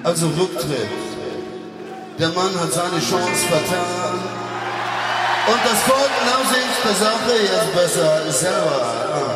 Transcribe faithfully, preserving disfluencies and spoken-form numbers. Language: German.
Also Rücktritt. Der Mann hat seine Chance vertan. Und das Volk nach sich der Sache jetzt besser selber.